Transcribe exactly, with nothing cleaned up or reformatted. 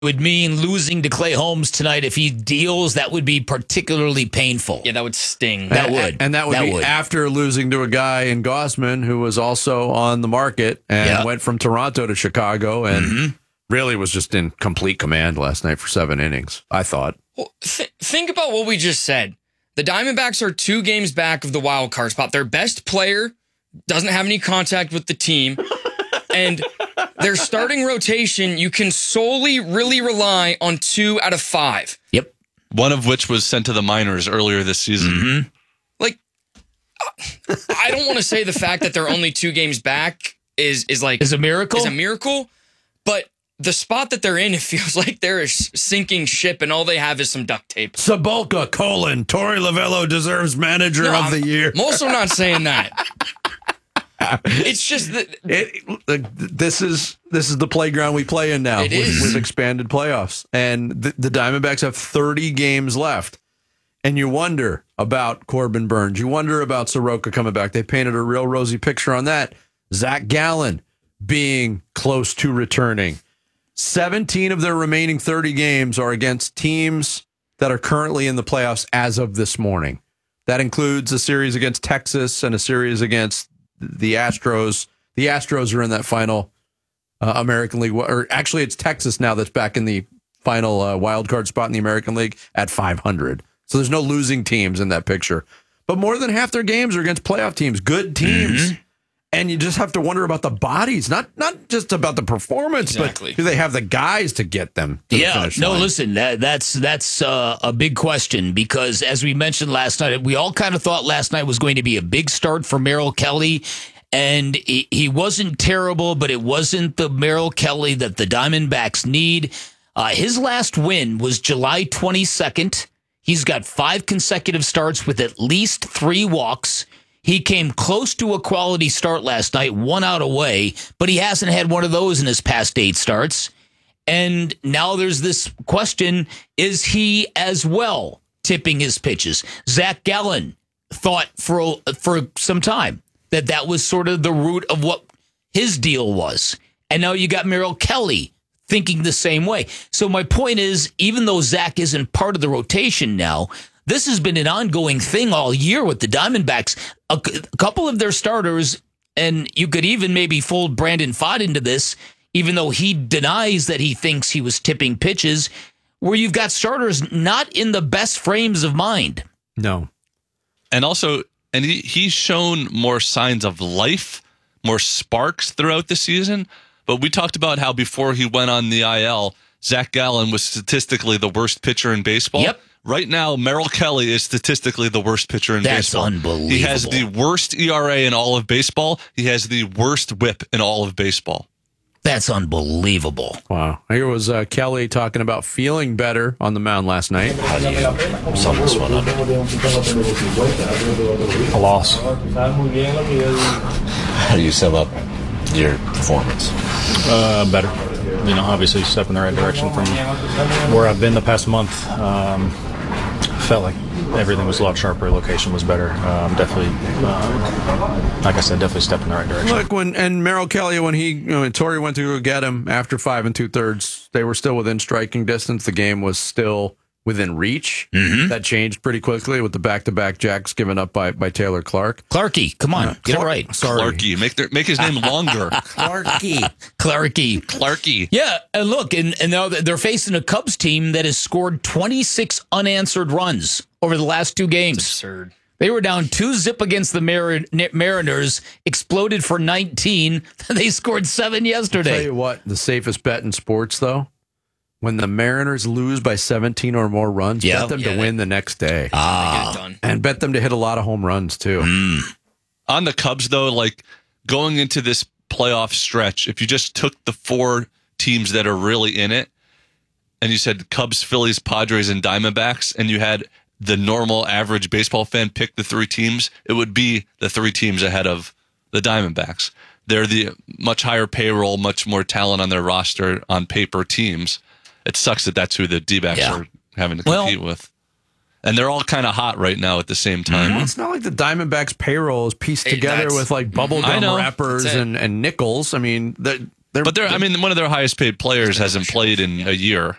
would mean losing to Clay Holmes tonight. If he deals, that would be particularly painful. Yeah, that would sting. That and, would. And that would that be would. after losing to a guy in Gossman who was also on the market and Yeah. went from Toronto to Chicago and Mm-hmm. really was just in complete command last night for seven innings, I thought. Well, th- think about what we just said. The Diamondbacks are two games back of the wild card spot. Their best player doesn't have any contact with the team. And their starting rotation, you can solely really rely on two out of five. Yep. One of which was sent to the minors earlier this season. Mm-hmm. Like, I don't want to say the fact that they're only two games back is is like Is a miracle? is a miracle, but the spot that they're in, it feels like they're a sinking ship, and all they have is some duct tape. Sabolka, colon, Torey Lavello deserves manager No, of I'm- the year. I'm also not saying that. It's just that It, it- this is this is the playground we play in now It with, is. with expanded playoffs, and the, the Diamondbacks have thirty games left, and you wonder about Corbin Burns, you wonder about Soroka coming back. They painted a real rosy picture on that. Zach Gallen being close to returning. seventeen of their remaining thirty games are against teams that are currently in the playoffs as of this morning. That includes a series against Texas and a series against the Astros. The Astros are in that final uh, American League, or actually it's Texas now that's back in the final uh, wild card spot in the American League at five hundred. So there's no losing teams in that picture. But more than half their games are against playoff teams, good teams. Mm-hmm. And you just have to wonder about the bodies, not not just about the performance, Exactly. but do they have the guys to get them to the Yeah, finish no, line? listen, that, that's that's uh, a big question because as we mentioned last night, we all kind of thought last night was going to be a big start for Merrill Kelly, and he, he wasn't terrible, but it wasn't the Merrill Kelly that the Diamondbacks need. Uh, his last win was July twenty-second. He's got five consecutive starts with at least three walks. He came close to a quality start last night, one out away, but he hasn't had one of those in his past eight starts. And now there's this question, is he as well tipping his pitches? Zach Gallen thought for for some time that that was sort of the root of what his deal was. And now you got Merrill Kelly thinking the same way. So my point is, even though Zach isn't part of the rotation now, this has been an ongoing thing all year with the Diamondbacks. A, a couple of their starters, and you could even maybe fold Brandon Pfaadt into this, even though he denies that he thinks he was tipping pitches, where you've got starters not in the best frames of mind. No. And also, and he, he's shown more signs of life, more sparks throughout the season. But we talked about how before he went on the I L, Zach Gallen was statistically the worst pitcher in baseball. Yep. Right now, Merrill Kelly is statistically the worst pitcher in That's baseball. unbelievable. He has the worst E R A in all of baseball. He has the worst whip in all of baseball. That's unbelievable. Wow. Here was uh, Kelly talking about feeling better on the mound last night. How do you sum this one up? A loss. How do you sum up your performance? Uh, better. You know, obviously step in the right direction from where I've been the past month. Um, felt like everything was a lot sharper. Location was better. Um, definitely, uh, like I said, definitely step in the right direction. Look, when and Merrill Kelly, when he, you know, when Torrey went to go get him after five and two thirds, they were still within striking distance. The game was still within reach. Mm-hmm. That changed pretty quickly with the back-to-back jacks given up by, by Taylor Clark. Clarky, come on, Uh, get Clark- it right. Sorry, Clarky. Make their, make his name longer. Clarky. Clarky. Clarky. Yeah, and look, and, and now they're facing a Cubs team that has scored twenty-six unanswered runs over the last two games. absurd. They were down two zip against the Mar- Mariners, exploded for nineteen. They scored seven Tell yesterday. you what, the safest bet in sports, though, when the Mariners lose by seventeen or more runs, Yeah. bet them Yeah, to win the next day. Ah. Get it done. And bet them to hit a lot of home runs, too. On the Cubs, though, like going into this playoff stretch, if you just took the four teams that are really in it and you said Cubs, Phillies, Padres, and Diamondbacks, and you had the normal average baseball fan pick the three teams, it would be the three teams ahead of the Diamondbacks. They're the much higher payroll, much more talent on their roster on paper teams. It sucks that that's who the D-backs Yeah. are having to Well- compete with. And they're all kind of hot right now at the same time. Well, it's not like the Diamondbacks payroll is pieced Hey, together that's- with like I bubblegum know. wrappers That's it. and, and nickels. I mean, the, They're, But they're, I mean, one of their highest paid players hasn't played in a year.